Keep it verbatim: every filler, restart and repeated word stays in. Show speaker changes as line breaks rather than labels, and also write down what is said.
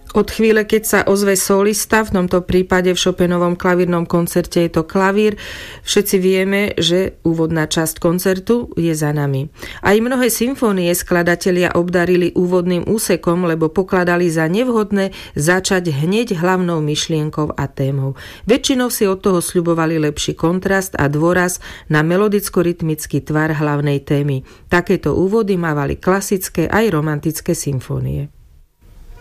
Od chvíle, keď sa ozve solista, v tomto prípade v Chopinovom klavírnom koncerte je to klavír, všetci vieme, že úvodná časť koncertu je za nami. Aj mnohé symfónie skladatelia obdarili úvodným úsekom, lebo pokladali za nevhodné začať hneď hlavnou myšlienkou a témou. Väčšinou si od toho sľubovali lepší kontrast a dôraz na melodicko-rytmický tvar hlavnej témy. Takéto úvody mávali klasické aj romantické symfónie.